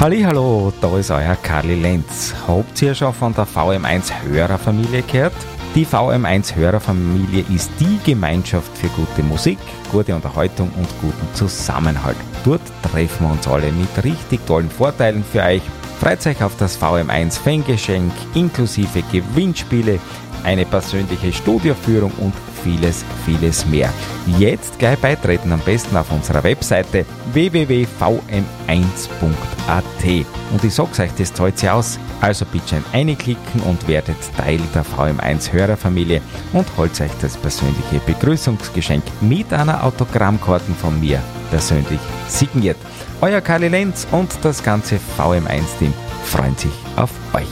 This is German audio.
Hallihallo, da ist euer Karli Lenz. Habt ihr schon von der VM1 Hörerfamilie gehört? Die VM1 Hörerfamilie ist die Gemeinschaft für gute Musik, gute Unterhaltung und guten Zusammenhalt. Dort treffen wir uns alle mit richtig tollen Vorteilen für euch. Freut euch auf das VM1 Fangeschenk inklusive Gewinnspiele, eine persönliche Studioführung und vieles, vieles mehr. Jetzt gleich beitreten, am besten auf unserer Webseite www.vm1.at. Und ich sag's euch, das zahlt sich aus. Also bitte reinklicken und werdet Teil der VM1 Hörerfamilie und holt euch das persönliche Begrüßungsgeschenk mit einer Autogrammkarte von mir persönlich signiert. Euer Karli Lenz und das ganze VM1-Team freuen sich auf euch.